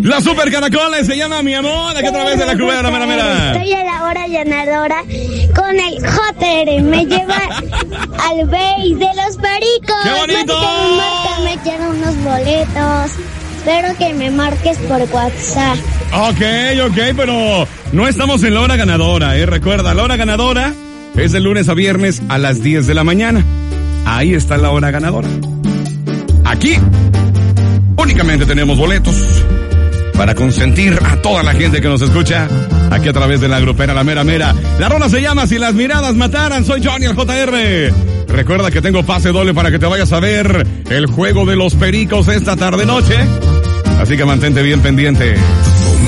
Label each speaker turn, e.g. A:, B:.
A: La Super Caracoles se llama Mi Amor, aquí a través de la Cubana, la mera mera.
B: Estoy a la hora ganadora con el Joter. Me lleva al Base de los Pericos.
A: ¡Qué bonito!
B: Me quiero unos boletos. Espero que me marques por WhatsApp.
A: Ok, pero no estamos en la hora ganadora, Recuerda, la hora ganadora es de lunes a viernes a las 10 de la mañana. Ahí está la hora ganadora. Aquí únicamente tenemos boletos para consentir a toda la gente que nos escucha aquí a través de la grupera La Mera Mera. La rola se llama Si las miradas mataran. Soy Johnny, el JR. Recuerda que tengo pase doble para que te vayas a ver el juego de los Pericos esta tarde noche. Así que mantente bien pendiente.